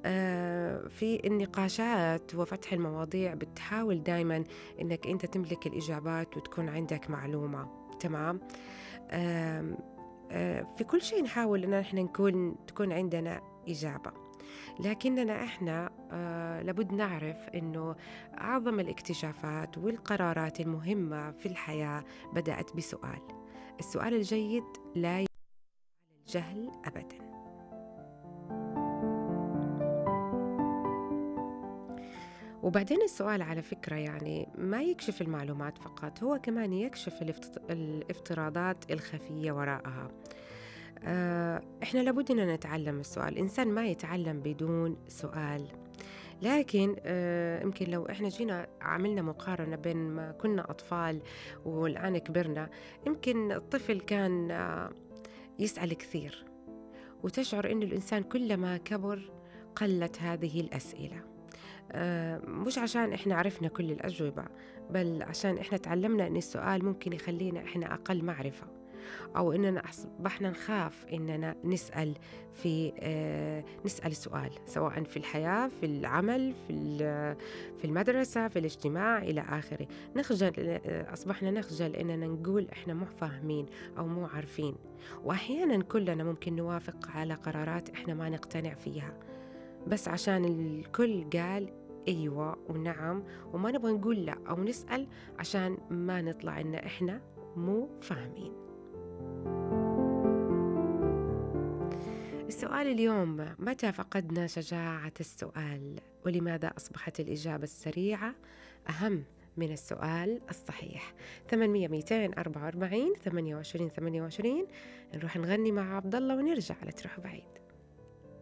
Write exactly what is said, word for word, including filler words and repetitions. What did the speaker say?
آه، في النقاشات وفتح المواضيع بتحاول دايما إنك أنت تملك الإجابات وتكون عندك معلومة. تمام. آم، آه، في كل شيء نحاول إن إحنا نكون تكون عندنا إجابة، لكننا إحنا آه، لابد نعرف إنه أعظم الاكتشافات والقرارات المهمة في الحياة بدأت بسؤال. السؤال الجيد لا يعني الجهل أبدا. وبعدين السؤال على فكرة يعني ما يكشف المعلومات فقط، هو كمان يكشف الافت- الافتراضات الخفية وراءها. آه، إحنا لابد أن نتعلم السؤال، الإنسان ما يتعلم بدون سؤال. لكن آه، يمكن لو إحنا جينا عملنا مقارنة بين ما كنا أطفال والآن كبرنا، يمكن الطفل كان آه، يسأل كثير، وتشعر أن الإنسان كلما كبر قلت هذه الأسئلة. آه، مش عشان إحنا عرفنا كل الأجوبة، بل عشان إحنا تعلمنا أن السؤال ممكن يخلينا إحنا أقل معرفة، أو إننا أصبحنا نخاف إننا نسأل في آه نسأل سؤال، سواء في الحياة، في العمل، في ال- في المدرسة، في الاجتماع إلى آخره. نخجل، آه، أصبحنا نخجل إننا نقول إحنا مو فاهمين أو مو عارفين. وأحيانا كلنا ممكن نوافق على قرارات إحنا ما نقتنع فيها، بس عشان الكل قال أيوة ونعم، وما نبغى نقول لا أو نسأل عشان ما نطلع إن إحنا مو فاهمين. السؤال اليوم: متى فقدنا شجاعة السؤال؟ ولماذا أصبحت الإجابة السريعة أهم من السؤال الصحيح؟ ثمانمية مئتين أربعة وأربعين ثمانية وعشرين ثمانية وعشرين. نروح نغني مع عبد الله ونرجع، لا تروح بعيد.